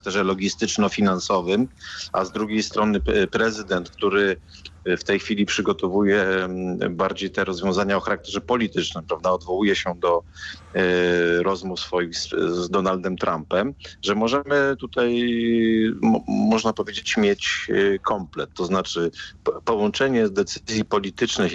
charakterze logistyczno-finansowym, a z drugiej strony prezydent, który w tej chwili przygotowuje bardziej te rozwiązania o charakterze politycznym, prawda, odwołuje się do rozmów swoich z Donaldem Trumpem, że możemy tutaj, można powiedzieć, mieć komplet. To znaczy połączenie decyzji politycznych